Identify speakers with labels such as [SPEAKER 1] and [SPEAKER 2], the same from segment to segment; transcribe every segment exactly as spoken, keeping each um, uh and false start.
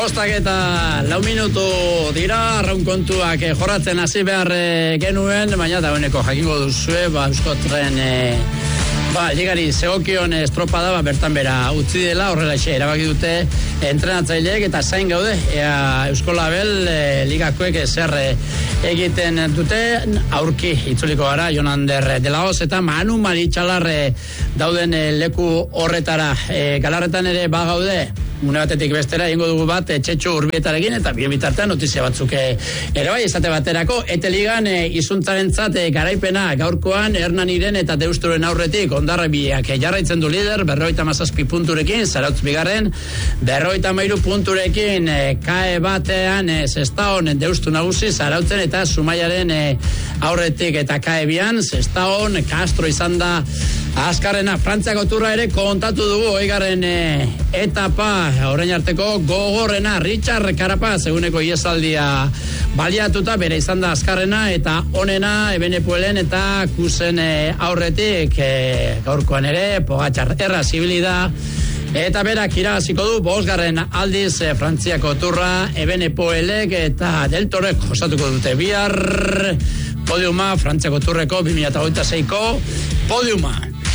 [SPEAKER 1] Bostak eta lau minutu dira, arraun kontuak eh, jorratzen hasi behar eh, genuen, baina da honeko jakingo duzue, ba, Euskotren eh, ba, ligari zegokion estropada, ba, bertan bera utzi dela, horrela xe, erabaki dute entrenatzaileek eta zain gaude, ea Eusko Label eh, ligakoek zer eh, egiten dute, aurki itzuliko gara, Jonander de la Hoz eta Manu Maritxalar eh, dauden eh, leku horretara, eh, galarretan ere bagaude, une batetik bestera ingo dugu bat Txetxo Urbietarekin eta bien bitartean notizia batzuk ere bai esate baterako ete ligan e, izuntarentzat e, garaipena gaurkoan Hernaniren eta Deusturen aurretik Hondarribiak e, jarraitzen du lider berrogeita hamazazpi punturekin Zarautz bigarren berrogeita hamairu punturekin e, kae batean e, Sestaon Deustu nagusi Zarautzen eta Zumaiaren e, aurretik eta kae bian Sestaon Castro izan da azkarrena. Frantziako turra ere kontatu dugu oigarren e, etapa orain arteko gogorrena Richard Carapaz eguneko iesaldia baliatuta bere izan da azkarrena eta onena Ebenepoelen eta Kusen e, aurretik e, gaurkoan ere Pogačar erra zibili da eta berak irabaziko du bosgarren aldiz e, Frantziako turra Ebenepoelek eta Deltorek osatuko dute bihar podiuma Frantziako turreko bi mila hogeita seiko podiuma.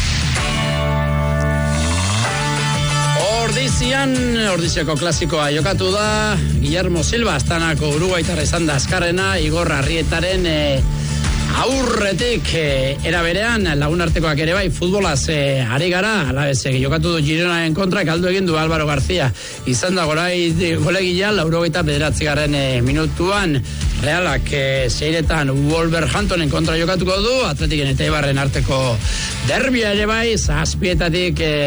[SPEAKER 1] Ordizian, Ordiziako klasikoa jokatu da, Guillermo Silva, Astanako Uruguaitarra izan da azkarrena, Igor Arrietaren e, aurretik e, eraberean, lagunartekoak ere bai, futbolaz e, ari gara, alabez, jokatu du Gironaren kontra, galdu egin du Álvaro García, izan da gorai golegila, laurogeita bederatzigarren e, minutuan, Realak e, zeiretan Wolverhamptonen kontra jokatuko du, Atletiken eta Eibarren arteko derbia ere bai, zazpietatik e,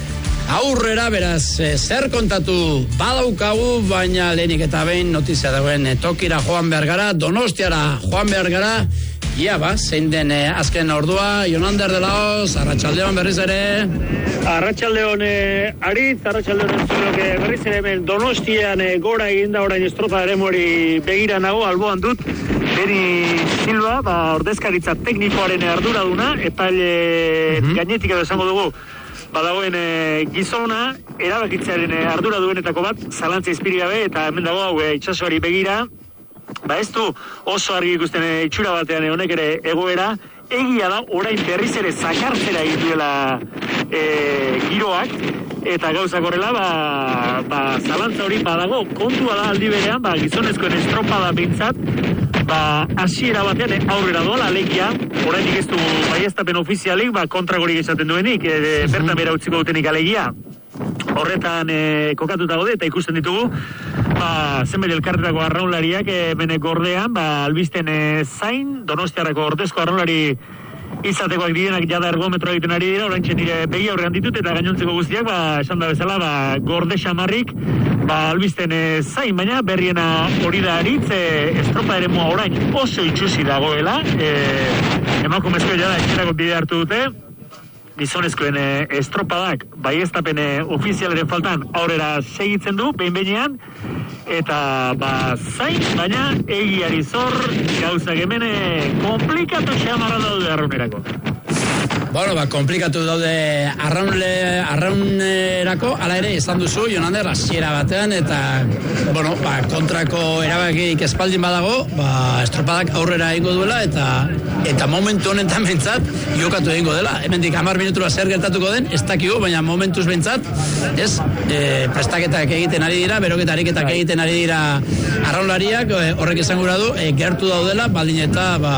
[SPEAKER 1] aurrera, beraz, e, zer kontatu badaukagu, baina lehenik eta behin notizia dagoen e, tokira joan behar gara, Donostiara joan behar gara, ia ba, zein den e, azken ordua, Jonander de la Hoz, Arratsaldeon berriz ere.
[SPEAKER 2] Arratsaldeon e, Aritz, Arratsaldeon entzulok berriz ere hemen Donostian e, gora eginda orain estropa eremori begira nago, alboan dut, Beri Silva, ba, ordezkaritza teknikoaren arduraduna, epaile mm-hmm. gainetik edo esango dugu, badagoen e, gizona, erabakitzearen e, ardura duenetako bat, zalantza izpiri gabe, eta hemen dago hau e, itxasoari begira, ba ez du oso argi ikusten e, itxura batean e, honek ere egoera, egia da orain berriz ere zakartzera egin duela e, giroak, eta gauzak horrela, ba, ba, zalantza hori badago, kontua da aldi berean, ba, gizonezkoen estropada bintzat, ba, hasiera batean aurrera doala, alegia, orainik ez du baieztapen ofizialik, ba, kontragorik esaten duenik, e, bertan bera utziko dutenik alegia. Horretan e, kokatuta gode, eta ikusten ditugu, ba, zenbait elkartetako arraunlariak, e, bene gordean, ba, albisten e, zain, Donostiarrako ordezko arraunlari izatekoak direnak jada ergometro egiten ari dira, orain nire begi aurrean ditut, eta gainontzeko guztiak, ba, esan da bezala, ba, gorde xamarrik, ba, albisten e, zain, baina berriena hori da aritz, e, estropa ere moa orain oso itxusi dagoela, e, emakumezko jada etxerako bide hartu dute, gizonezkoen e, estropadak baieztapen e, ofizialaren faltan aurrera segitzen du, behin-behinean, eta ba, zain, baina egiari zor, gauzak hemen e, komplikatu xamarra daude arraunerako.
[SPEAKER 1] Bueno, ba, komplikatu daude arraunle, arraunerako, ala ere, izan duzu, Jonander, hasiera batean, eta, bueno, ba, kontrako erabakik espaldin badago, ba, estropadak aurrera egingo duela, eta eta momentu honetan behintzat, jokatu egingo dela. Hemendik hamar minutura zer gertatuko den, ez dakigu, baina momentuz behintzat, ez, e, prestaketak egiten ari dira, beroketa ariketak egiten ari dira arraunlariak, e, horrek esan gura du, e, gertu daudela, baldin eta, ba,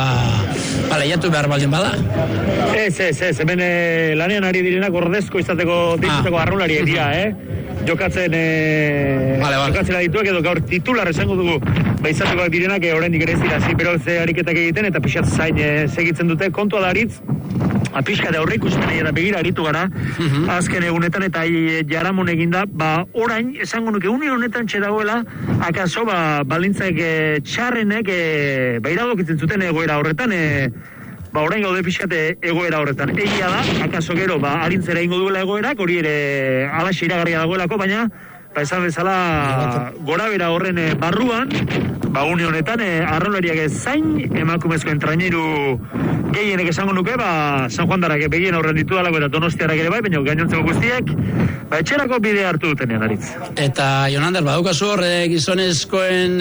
[SPEAKER 1] ba, lehiatu behar baldin bada.
[SPEAKER 2] Ez, ez, ez, hemen e, lanean ari direnak ordezko izateko dituteko ah. arraunlariak dira, eh? Jokatzen e,
[SPEAKER 1] vale, vale.
[SPEAKER 2] jokatzera dituak edo gaur titular esango dugu baizatekoak direnak e, oraindik ere ez dira zipero ze ariketak egiten eta pixat zain e, segitzen dute kontua da aritz apixka de aurre ikusten eta begira aritu gara uh-huh. azken egunetan eta e, jaramon eginda ba orain esango nuke une honetan txedagoela akaso ba, balintzak e, txarrenek e, ba iradokitzen zuten egoera horretan e, ba orain gaude pixkate egoera horretan. Egia da, akaso gero, ba, arintzera ingo duela egoerak, hori ere alaxe iragarria dagoelako, baina, ba, esan bezala, gora bera horren barruan, ba, une honetan, e, arraunlariak zain, emakumezkoen traineru gehienek esango nuke, ba, San Juan Darak begien aurren ditu dalako eta Donostiarak ere bai, baina gainontzeko guztiek, ba, etxerako bidea hartu dutenean, Aritz.
[SPEAKER 1] Eta, Jonander, badukazu horre gizonezkoen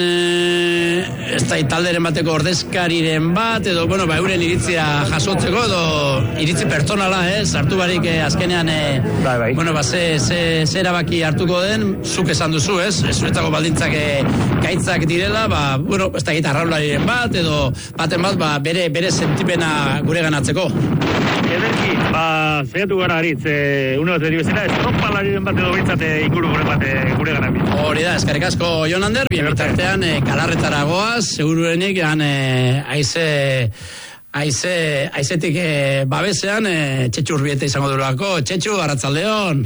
[SPEAKER 1] e, ez da talderen bateko ordezkariren bat, edo, bueno, ba, euren iritzia jasotzeko, edo iritzi pertsonala, eh, sartu barik eh, azkenean, eh,
[SPEAKER 2] bai, bai.
[SPEAKER 1] bueno, ba, ze, ze, ze erabaki hartuko den, zuk esan duzu, ez? Ez zuretako baldintzak eh, gaitzak direla, ba, bueno, ez da gita arraulariren bat, edo baten bat, ba, bere, bere sentipena gure ganatzeko.
[SPEAKER 2] Ederki, ba, zegatu gara Aritz, e, une bat beti bezala, estropalariren bat edo bintzate inguru gure bat e, gure gana bi.
[SPEAKER 1] Hori da, eskerrik asko Jonander, bien bitartean e, Galarretara goaz, seguruenik, han e, aize... Aize, aizetik e, babesean, e, Txetxu Urbieta izango durako. Txetxu, arratsaldeon.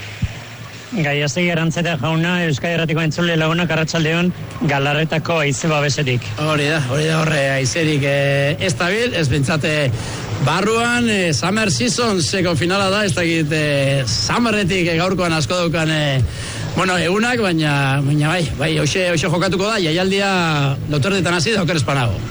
[SPEAKER 3] Gaiaztegi Arantzeta jauna, Euskadi Erratiko entzule lagunak arratsaldeon Galarretako aize babesetik.
[SPEAKER 1] Hori da, hori da horre aizerik e, ez dabil, ez bentsate barruan, e, Summer Seasonseko finala da, ez dakit e, Summerretik e, gaurkoan asko daukan e, bueno, egunak, baina, baina bai, bai, hoxe, hoxe jokatuko da, jaialdia lotordetan hasi da, oker espanago.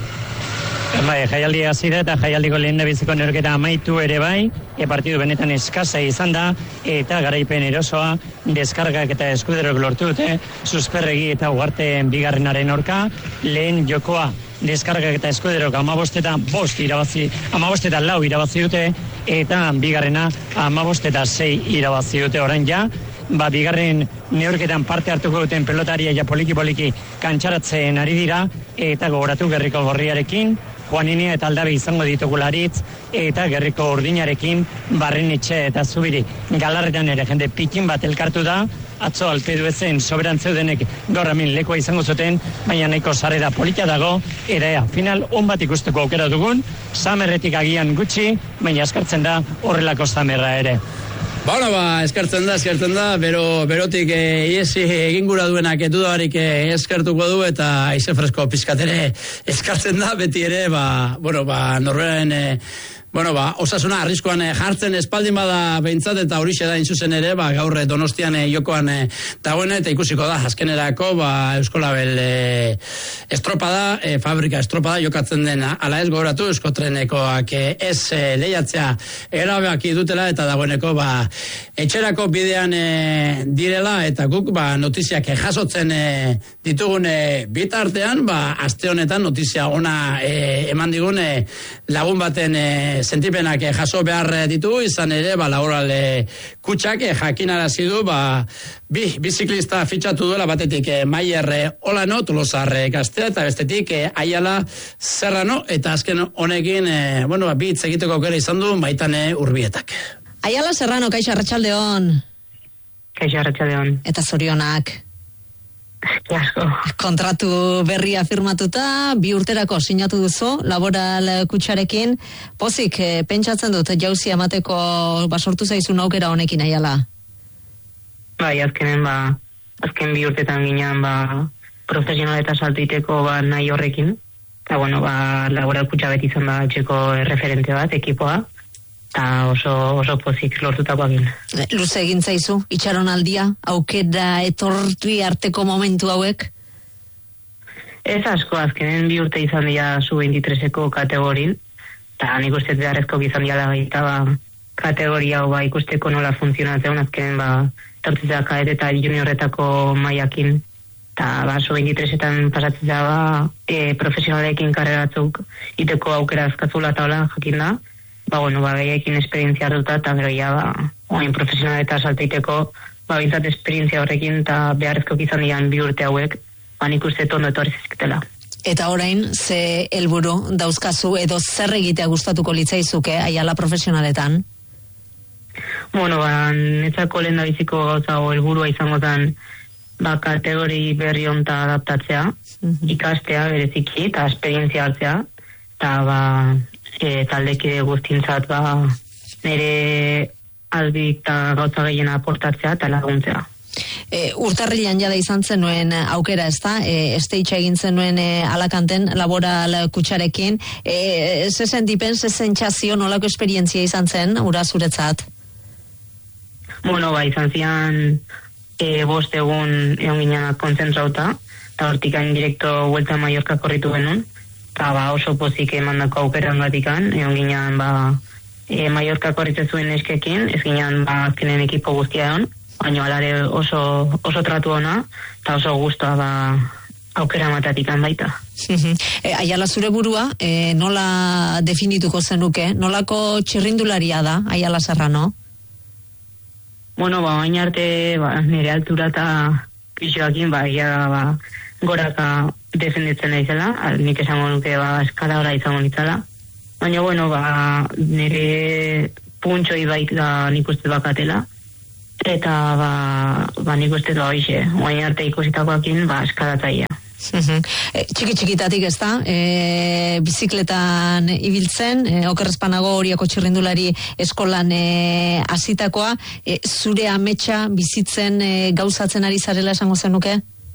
[SPEAKER 3] Bai, jaialdi hasi da eta jaialdiko lehen da biziko neurketa amaitu ere bai, e partidu benetan eskasa izan da, eta garaipen erosoa, deskargak eta eskuderok lortu dute, Susperregi eta Ugarten bigarrenaren aurka, lehen jokoa deskargak eta eskuderok amabosteta bost irabazi, amabosteta lau irabazi dute, eta bigarrena amabosteta sei irabazi dute orain ja, ba, bigarren neurketan parte hartuko duten pelotaria ja poliki-poliki kantxaratzen ari dira, eta gogoratu Gerriko Gorriarekin, Juaninia eta Aldabe izango ditugularitz, eta Gerriko Urdinarekin Barrenetxe eta Zubiri. Galarretan ere jende pikin bat elkartu da, atzo alpedu ezen soberan zeudenek gaur hemen lekoa izango zuten, baina nahiko sarrera polita dago, eta ea, final on bat ikusteko aukera dugun, Samerretik agian gutxi, baina eskartzen da horrelako Samerra ere.
[SPEAKER 1] Bueno, ba, eskartzen da, eskartzen da, bero, berotik e, iesi egin gura duenak edudarik e, eskartuko du, eta aize fresko pizkatere eskartzen da, beti ere, ba, bueno, ba, Norberen, e, bueno, ba, osasuna arriskoan e, jartzen espaldin bada behintzat, eta horixe da intzuzen ere, ba, gaur Donostian e, jokoan e, dagoen, eta ikusiko da, azkenerako, ba, Euskolabel e, estropada, e, fabrika estropada jokatzen dena, ala ez gogoratu, Euskotrenekoak e, ez e, lehiatzea erabeak dutela, eta dagoeneko, ba, etxerako bidean e, direla, eta guk, ba, notiziak e, jasotzen e, ditugun e, bitartean, ba, aste honetan notizia ona e, eman digun e, lagun baten e, sentipenak eh, jaso behar ditu, izan ere, ba, laboral eh, kutsak eh, jakinarazi du, ba, bi biziklista fitxatu duela batetik eh, Maier eh, Olano, Tolosar eh, Gaztea, eta bestetik eh, Aiala Serrano, eta azken honekin, eh, bueno, ba, bi hitz egiteko aukera izan du, baitan eh, Urbietak.
[SPEAKER 4] Aiala Serrano, kaixo arratsaldeon.
[SPEAKER 5] Kaixo arratsaldeon.
[SPEAKER 4] Eta zorionak.
[SPEAKER 5] Jasko.
[SPEAKER 4] Kontratu berria firmatuta, bi urterako sinatu duzu, laboral kutsarekin. Pozik, eh, pentsatzen dut, jauzi amateko basortu zaizun aukera honekin Aiala.
[SPEAKER 5] Bai, azkenen, ba, azken bi urtetan ginean, ba, profesional eta saltuiteko ba, nahi horrekin. Eta, bueno, ba, laboral kutsa beti izan da etxeko referente bat, ekipoa. Eta oso, oso pozik lortutakoak egin.
[SPEAKER 4] Luze egin zaizu, itxaronaldia, aukera etorri arteko momentu hauek?
[SPEAKER 5] Ez asko, azkenen bi urte izan dira sub veintitrezeko kategorin, eta nik uste beharrezko izan dira eta ba, kategoria hau ba, ikusteko nola funtzionatzen, azkenen ba, tortzea kaet eta juniorretako maiakin, eta ba, sub veintitrezetan pasatzen da ba, e, profesionalekin karreratzuk iteko aukera azkazula eta hola jakin da, ba, bueno, ba, gehiekin esperientzia hartuta, eta gero ja, ba, oin profesional eta salteiteko, ba, bintzat esperientzia horrekin, eta beharrezkoak izan dian bi urte hauek, ba, nik uste tondo etorri zizkitela.
[SPEAKER 4] Eta orain, ze helburu dauzkazu, edo zer egitea gustatuko litzaizuke, Aiala profesionaletan?
[SPEAKER 5] Bueno, ba, netzako lehen da biziko gauza o helburua izango zen, ba, kategori berri honta adaptatzea, mm-hmm. ikastea bereziki, eta esperientzia hartzea, eta, ba, e, taldekide guztintzat ba, nire albik eta gauza gehiena aportatzea eta laguntzea.
[SPEAKER 4] E, urtarrilan jada izan zenuen aukera, ez da? E, Esteitxa egin zenuen e, Alakanten laboral kutsarekin. E, ze sentipen, ze sentsazio, nolako esperientzia izan zen, ura zuretzat?
[SPEAKER 5] Bueno, ba, izan zian e, bost egun egon ginean kontzentrauta, eta hortikan direkto Vuelta a Mallorca korritu genuen, eta ba, oso pozik emandako aukeran gatikan, egon ginean ba, e, Mallorca korritzen zuen eskekin, ez ginean ba, azkenen ekipo guztia egon, baina alare oso, oso tratu ona, eta oso guztua ba, aukera matatikan baita.
[SPEAKER 4] e, Aiala, zure burua, e, nola definituko zenuke? Nolako txirrindularia da, Aiala Serrano?
[SPEAKER 5] Bueno, ba, baina arte ba, nire altura eta pixoakin, ba, ia, ba, goraka defenditzen naizela, nik esango nuke ba, eskaladora izango nitzala. Baina, bueno, ba, nire puntxoi baita nik uste bakatela, eta ba, ba nik uste doa bixe, baina arte ikusitakoakin, ba, eskalatzaia.
[SPEAKER 4] E, txiki txikitatik ez da, e, bizikletan ibiltzen, e, okerrezpanago Oriako txirrindulari eskolan e, hasitakoa, e, zure ametsa bizitzen e, gauzatzen ari zarela esango zenuke?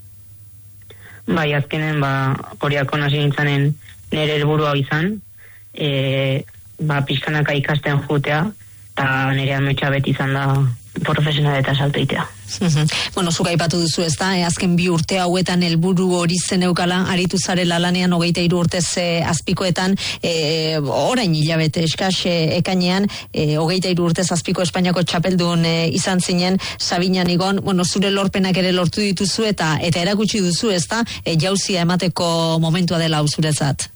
[SPEAKER 5] Bai, azkenen, ba, Oriako hasi nintzanen nire helburua izan, e, ba, pixkanaka ikasten jutea, eta nire ametsa beti izan da profesional eta saltoitea.
[SPEAKER 4] Bueno, zuk aipatu duzu ez da, e, azken bi urte hauetan helburu hori zeneukala, aritu zarela lanean hogeita hiru urtez e, azpikoetan, e, orain hilabete eskas e, ekainean, e, hogeita hiru urtez azpiko Espainiako txapeldun e, izan zinen, Sabinan igon, bueno, zure lorpenak ere lortu dituzu eta eta erakutsi duzu ez da, e, jauzia emateko momentua dela hau zuretzat.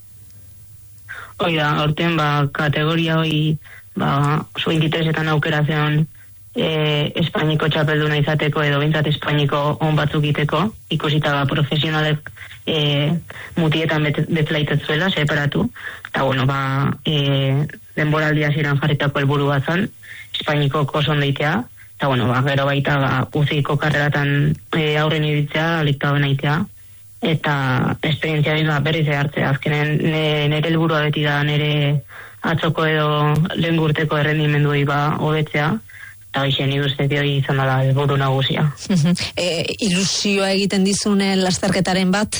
[SPEAKER 5] Hoi da, orten ba, kategoria hoi, ba, zu veintitresen aukera zeon, E, Espainiko txapelduna izateko edo bintzat Espainiko on batzuk iteko, ikusita ba, profesionalek e, mutietan betzelaitetzuela, separatu, eta bueno, ba, e, denboraldia ziren jarritako helburu bat zan, Espainiko koson deitea, eta bueno, ba, gero baita ba, uziko karreratan e, aurren iditzea, alikta benaitea, eta esperientzia ba, berriz hartzea, azkenen nire helburua beti da nire atzoko edo lehen urteko errendimenduei ba, hobetzea, eta hoxen ikuste hori izan dela helburu nagusia.
[SPEAKER 4] e, ilusioa egiten dizune lasterketaren bat?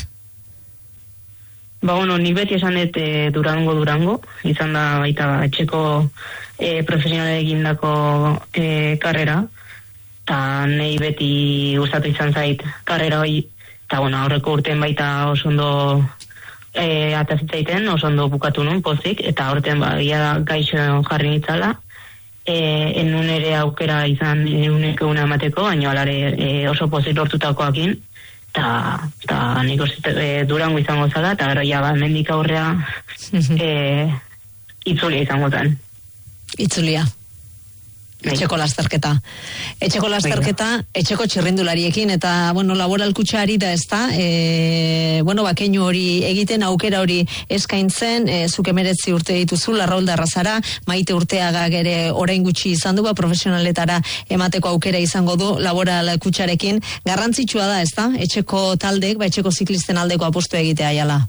[SPEAKER 5] Ba, bueno, nik beti esan dut e, Durango-Durango, izan da baita ba, etxeko e, profesionale egindako e, karrera, eta nahi beti gustatu izan zait karrera hori, eta bueno, aurreko urten baita oso ondo e, atazitzaiten, oso ondo bukatu nun, pozik, eta aurten ba, ia gaixo jarri nitzala, E, enun ere aukera izan euneko una emateko, baina alare e, oso pozik lortutakoakin, eta nik uste e, Durango izango zala, eta gero ja, ba, mendik aurrea e, itzulia izango zen.
[SPEAKER 4] Itzulia. Etxeko lasterketa. Etxeko lasterketa, etxeko txirrindulariekin, eta, bueno, laboral kutxa ari da ez da, e, bueno, bakeinu hori egiten, aukera hori eskaintzen, e, zuke meretzi urte dituzu, Larraul Darrazara, Maite Urteagak ere orain gutxi izan du, ba, profesionaletara emateko aukera izango du, laboral kutxarekin, garrantzitsua da ez da, etxeko taldek, ba, etxeko ziklisten aldeko apostu egitea Aiala.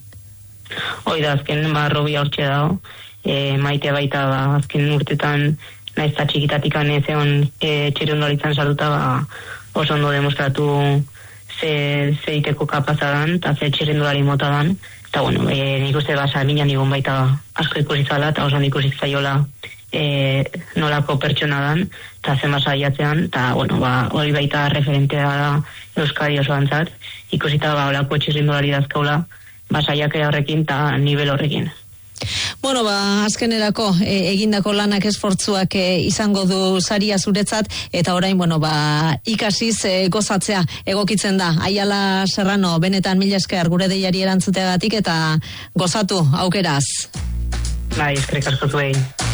[SPEAKER 5] Hoi da, azken, ba, Robia hortxe dago, e, Maite baita, ba, azken urtetan, naiz eta txikitatik anezeon e, txirrindularitzan sartuta ba, oso ondo demostratu ze, ze iteko kapazadan eta ze txirrindulari motadan, eta bueno, e, nik uste ba, Sabinan igon baita asko ikusizala eta oso ikusitzaiola e, nolako pertsona dan eta zenba saiatzean, eta bueno, ba, hori baita referentea da Euskadi oso antzat, ikusita ba, olako txirrindulari dazkaula ba, saiakera horrekin eta nivel horrekin.
[SPEAKER 4] Bueno, ba, azkenerako e, egindako lanak esfortzuak e, izango du saria zuretzat, eta orain, bueno, ba, ikasiz e, gozatzea egokitzen da. Aiala Serrano, benetan mila esker gure deiari erantzuteagatik eta gozatu aukeraz.
[SPEAKER 5] Bai, eskerrik asko zuei.